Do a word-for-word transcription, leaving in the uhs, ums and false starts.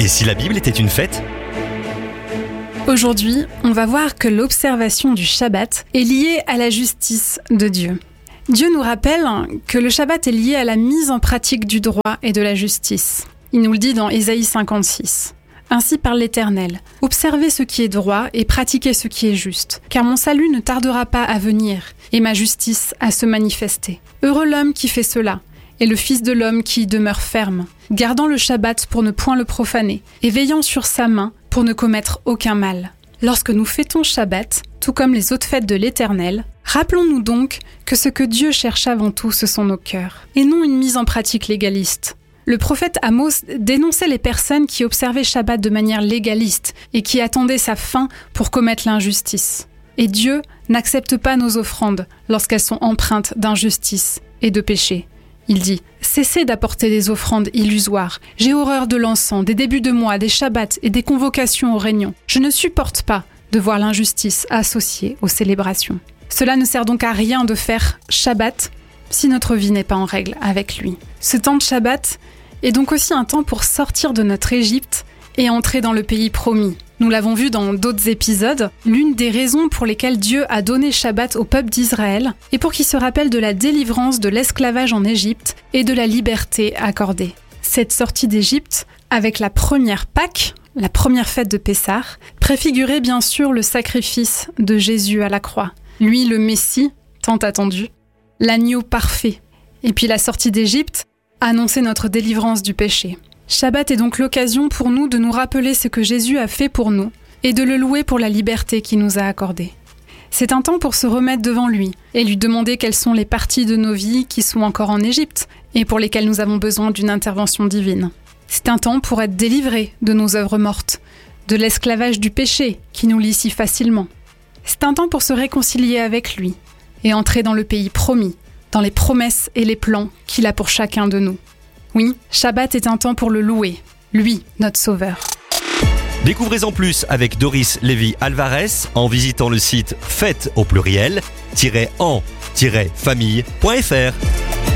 Et si la Bible était une fête ? Aujourd'hui, on va voir que l'observation du Shabbat est liée à la justice de Dieu. Dieu nous rappelle que le Shabbat est lié à la mise en pratique du droit et de la justice. Il nous le dit dans Ésaïe cinquante-six. Ainsi parle l'Éternel. Observez ce qui est droit et pratiquez ce qui est juste, car mon salut ne tardera pas à venir et ma justice à se manifester. Heureux l'homme qui fait cela, et le Fils de l'homme qui y demeure ferme, gardant le Shabbat pour ne point le profaner, et veillant sur sa main pour ne commettre aucun mal. Lorsque nous fêtons Shabbat, tout comme les autres fêtes de l'Éternel, rappelons-nous donc que ce que Dieu cherche avant tout, ce sont nos cœurs, et non une mise en pratique légaliste. Le prophète Amos dénonçait les personnes qui observaient Shabbat de manière légaliste et qui attendaient sa fin pour commettre l'injustice. Et Dieu n'accepte pas nos offrandes lorsqu'elles sont empreintes d'injustice et de péché. Il dit « Cessez d'apporter des offrandes illusoires. J'ai horreur de l'encens, des débuts de mois, des shabbats et des convocations aux réunions. Je ne supporte pas de voir l'injustice associée aux célébrations. » Cela ne sert donc à rien de faire Shabbat si notre vie n'est pas en règle avec lui. Ce temps de Shabbat est donc aussi un temps pour sortir de notre Égypte et entrer dans le pays promis. Nous l'avons vu dans d'autres épisodes, l'une des raisons pour lesquelles Dieu a donné Shabbat au peuple d'Israël est pour qu'il se rappelle de la délivrance de l'esclavage en Égypte et de la liberté accordée. Cette sortie d'Égypte, avec la première Pâque, la première fête de Pessah, préfigurait bien sûr le sacrifice de Jésus à la croix. Lui, le Messie, tant attendu, l'agneau parfait. Et puis la sortie d'Égypte annonçait notre délivrance du péché. Shabbat est donc l'occasion pour nous de nous rappeler ce que Jésus a fait pour nous et de le louer pour la liberté qu'il nous a accordée. C'est un temps pour se remettre devant lui et lui demander quelles sont les parties de nos vies qui sont encore en Égypte et pour lesquelles nous avons besoin d'une intervention divine. C'est un temps pour être délivré de nos œuvres mortes, de l'esclavage du péché qui nous lie si facilement. C'est un temps pour se réconcilier avec lui et entrer dans le pays promis, dans les promesses et les plans qu'il a pour chacun de nous. Oui, Shabbat est un temps pour le louer, lui, notre Sauveur. Découvrez-en plus avec Doris Lévy-Alvarez en visitant le site fête au pluriel, en famille point f r.